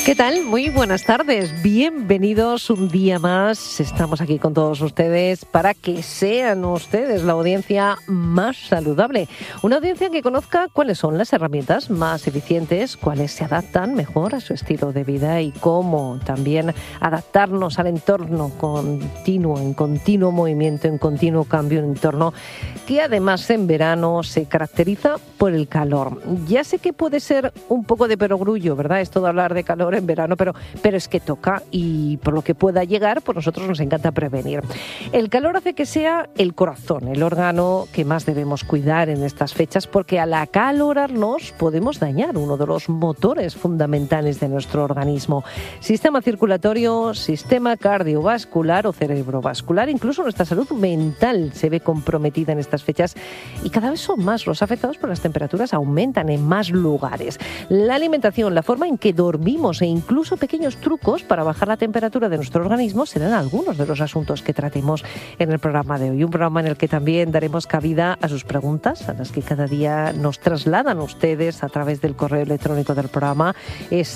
¿Qué tal? Muy buenas tardes. Bienvenidos un día más. Estamos aquí con todos ustedes para que sean ustedes la audiencia más saludable. Una audiencia que conozca cuáles son las herramientas más eficientes, cuáles se adaptan mejor a su estilo de vida y cómo también adaptarnos al entorno continuo, en continuo movimiento, en continuo cambio, un entorno que además en verano se caracteriza por el calor. Ya sé que puede ser un poco de perogrullo, ¿verdad? Esto de hablar de calor en verano, pero es que toca y por lo que pueda llegar, pues nosotros nos encanta prevenir. El calor hace que sea el corazón, el órgano que más debemos cuidar en estas fechas, porque al acalorarnos podemos dañar uno de los motores fundamentales de nuestro organismo. Sistema circulatorio, sistema cardiovascular o cerebrovascular, incluso nuestra salud mental se ve comprometida en estas fechas y cada vez son más los afectados por las temperaturas, aumentan en más lugares. La alimentación, la forma en que dormimos e incluso pequeños trucos para bajar la temperatura de nuestro organismo serán algunos de los asuntos que tratemos en el programa de hoy. Un programa en el que también daremos cabida a sus preguntas, a las que cada día nos trasladan ustedes a través del correo electrónico del programa, es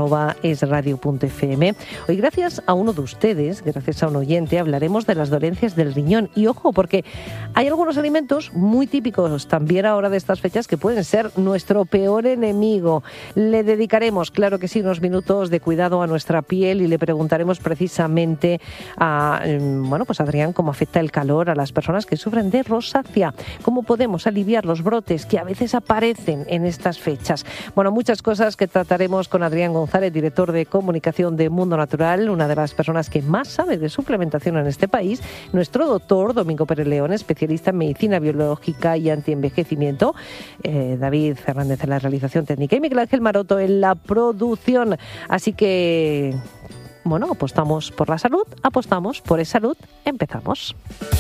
salud@esradio.fm. Hoy, gracias a uno de ustedes, gracias a un oyente, hablaremos de las dolencias del riñón. Y ojo, porque hay algunos alimentos muy típicos también ahora de estas fechas que pueden ser nuestro peor enemigo. Le dedicaremos, claro que sí, unos minutos de cuidado a nuestra piel y le preguntaremos precisamente a Adrián cómo afecta el calor a las personas que sufren de rosácea, cómo podemos aliviar los brotes que a veces aparecen en estas fechas. Bueno, muchas cosas que trataremos con Adrián González, director de comunicación de Mundo Natural, una de las personas que más sabe de suplementación en este país, nuestro doctor Domingo Pérez León, especialista en medicina biológica y antienvejecimiento, David Fernández en la realización técnica y Miguel Ángel Maroto en la producción. Así que, apostamos por la salud, apostamos por esa salud, empezamos.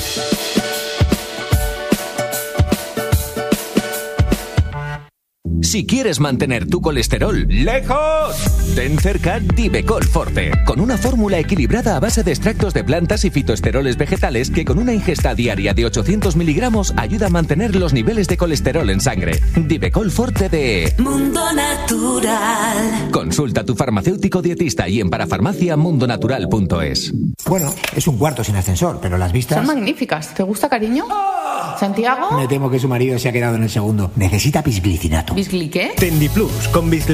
Si quieres mantener tu colesterol lejos, ten cerca Divecol Forte, con una fórmula equilibrada a base de extractos de plantas y fitoesteroles vegetales que con una ingesta diaria de 800 miligramos ayuda a mantener los niveles de colesterol en sangre. Divecol Forte de Mundo Natural. Consulta a tu farmacéutico dietista y en parafarmaciamundonatural.es. Bueno, es un cuarto sin ascensor, pero las vistas... Son magníficas. ¿Te gusta, cariño? ¿Santiago? Me temo que su marido se ha quedado en el segundo. Necesita bisglicinato. ¿Bisgli qué? Tendiplus con